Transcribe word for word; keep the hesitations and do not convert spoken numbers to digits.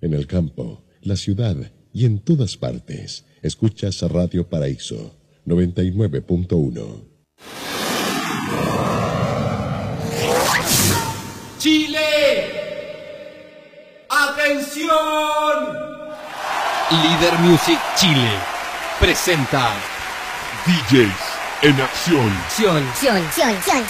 en el campo, la ciudad y en todas partes. Escuchas Radio Paraíso noventa y nueve punto uno. ¡Chile! ¡Atención! Líder Music Chile presenta D Js en acción. Acción, acción, acción, acción,